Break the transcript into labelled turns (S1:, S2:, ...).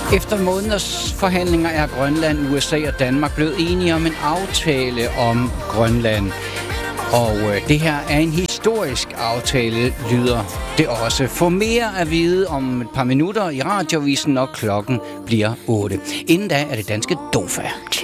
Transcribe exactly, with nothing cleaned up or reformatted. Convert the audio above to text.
S1: Efter måneders forhandlinger er Grønland, U S A og Danmark blevet enige om en aftale om Grønland. Og øh, det her er en historisk aftale, lyder det også. Få mere at vide om et par minutter i radiovisen, når klokken bliver otte. Inden da er det danske DOFA.